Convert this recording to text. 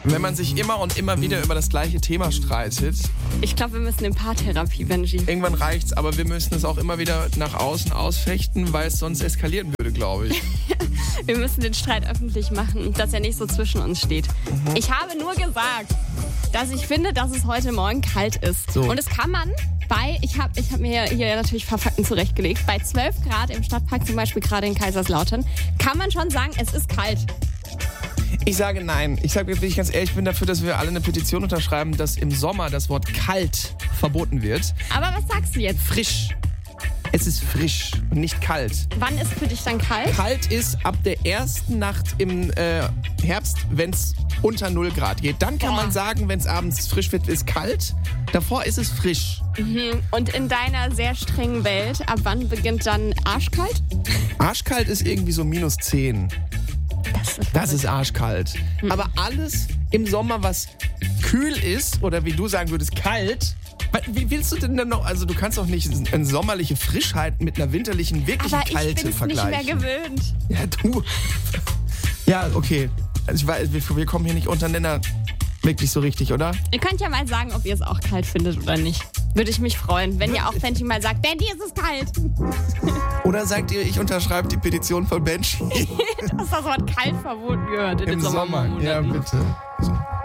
Wenn man sich immer und immer wieder über das gleiche Thema streitet. Ich glaube, wir müssen in Paartherapie, Benji. Irgendwann reicht's, aber wir müssen es auch immer wieder nach außen ausfechten, weil es sonst eskalieren würde, glaube ich. Wir müssen den Streit öffentlich machen, dass er nicht so zwischen uns steht. Ich habe nur gesagt, dass ich finde, dass es heute Morgen kalt ist. So. Und das kann man ich hab mir hier natürlich ein paar Fakten zurechtgelegt. Bei 12 Grad im Stadtpark, zum Beispiel gerade in Kaiserslautern, kann man schon sagen, es ist kalt. Ich sage nein. Ich sage wirklich ganz ehrlich, ich bin dafür, dass wir alle eine Petition unterschreiben, dass im Sommer das Wort kalt verboten wird. Aber was sagst du jetzt? Frisch. Es ist frisch und nicht kalt. Wann ist für dich dann kalt? Kalt ist ab der ersten Nacht im Herbst, wenn es unter 0 Grad geht. Dann kann man sagen, wenn es abends frisch wird, ist kalt. Davor ist es frisch. Und in deiner sehr strengen Welt, ab wann beginnt dann arschkalt? Arschkalt ist irgendwie so -10. Das ist arschkalt. Aber alles im Sommer, was kühl ist, oder wie du sagen würdest, kalt. Wie willst du denn dann noch, also du kannst doch nicht eine sommerliche Frischheit mit einer winterlichen, wirklichen Kälte vergleichen. Aber ich bin es nicht mehr gewöhnt. Ja, du. Ja, okay. Also ich weiß, wir kommen hier nicht untereinander wirklich so richtig, oder? Ihr könnt ja mal sagen, ob ihr es auch kalt findet oder nicht. Würde ich mich freuen, wenn ihr auch Benji mal sagt, Benji, es ist kalt. Oder sagt ihr, ich unterschreibe die Petition von Benji? Dass das Wort kalt verboten gehört in den Sommermonaten. Ja, bitte.